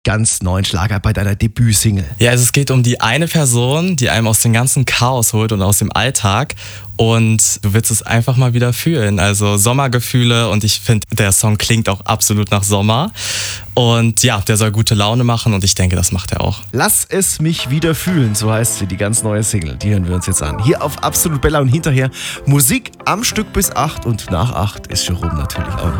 ganz neuen Schlager, bei deiner Debütsingle? Ja, also es geht um die eine Person, die einem aus dem ganzen Chaos holt und aus dem Alltag. Und du willst es einfach mal wieder fühlen. Also Sommergefühle, und ich finde, der Song klingt auch absolut nach Sommer. Und ja, der soll gute Laune machen, und ich denke, das macht er auch. Lass es mich wieder fühlen, so heißt sie, die ganz neue Single. Die hören wir uns jetzt an. Hier auf Absolut Bella, und hinterher Musik am Stück bis 8, und nach 8 ist Jerome natürlich auch noch